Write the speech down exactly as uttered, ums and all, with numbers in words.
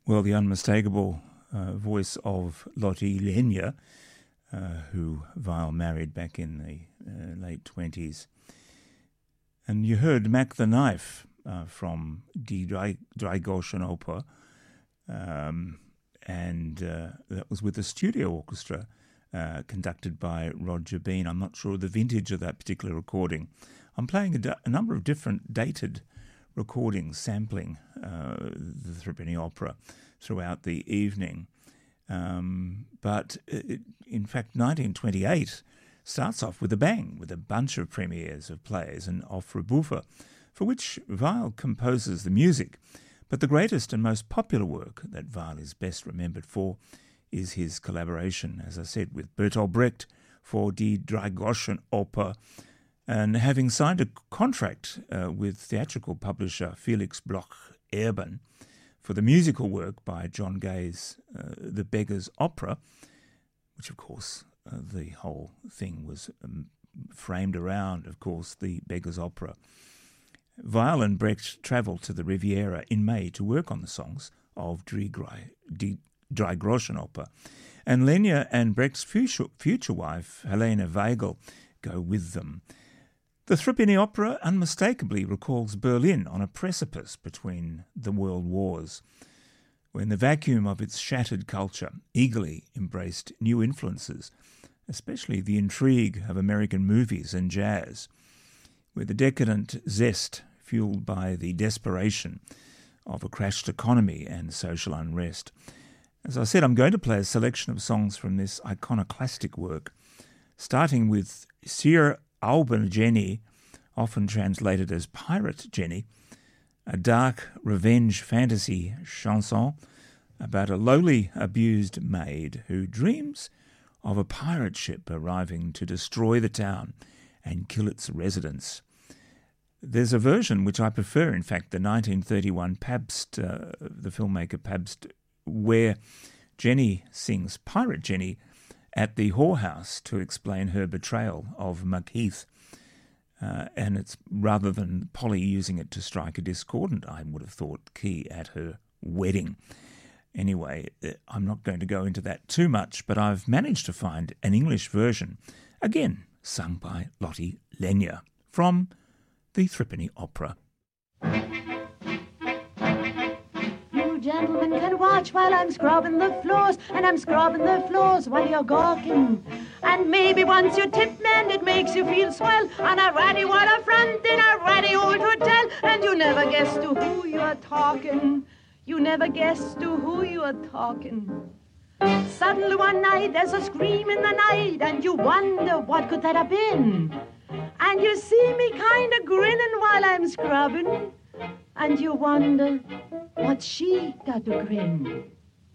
Well, the unmistakable uh, voice of Lotte Lenya, uh, who Weill married back in the uh, late twenties. And you heard Mac the Knife uh, from Die Dreigroschen Oper, um, and uh, that was with the studio orchestra uh, conducted by Roger Bean. I'm not sure of the vintage of that particular recording. I'm playing a, a number of different dated recordings, sampling uh, the Threepenny Opera throughout the evening. Um, but it, in fact, nineteen twenty-eight starts off with a bang, with a bunch of premieres of plays and Offre Bouffe, for which Weill composes the music. But the greatest and most popular work that Weill is best remembered for is his collaboration, as I said, with Bertolt Brecht for Die Dreigroschen Oper. And having signed a contract uh, with theatrical publisher Felix Bloch Erben for the musical work by John Gay's uh, The Beggar's Opera, which of course uh, the whole thing was um, framed around, of course, The Beggar's Opera. Weill and Brecht travelled to the Riviera in May to work on the songs of Die Dreigroschen Oper, and Lenya and Brecht's future, future wife, Helene Weigel, go with them. The Threepenny Opera unmistakably recalls Berlin on a precipice between the world wars, when the vacuum of its shattered culture eagerly embraced new influences, especially the intrigue of American movies and jazz, where the decadent zest fueled by the desperation of a crashed economy and social unrest. As I said, I'm going to play a selection of songs from this iconoclastic work, starting with Sir Auburn Jenny, often translated as Pirate Jenny, a dark revenge fantasy chanson about a lowly abused maid who dreams of a pirate ship arriving to destroy the town and kill its residents. There's a version which I prefer, in fact, the nineteen thirty-one Pabst, uh, the filmmaker Pabst, where Jenny sings Pirate Jenny at the whorehouse to explain her betrayal of Macheath. Uh, and it's rather than Polly using it to strike a discordant, I would have thought, key at her wedding. Anyway, I'm not going to go into that too much, but I've managed to find an English version, again sung by Lotte Lenya, from the Threepenny Opera. Gentlemen can watch while I'm scrubbing the floors, and I'm scrubbing the floors while you're gawking. And maybe once you tip, man, it makes you feel swell on a ratty waterfront in a ratty old hotel, and you never guess to who you're talking. You never guess to who you're talking. Suddenly one night there's a scream in the night, and you wonder what could that have been. And you see me kind of grinning while I'm scrubbing, and you wonder, what's she got to grin?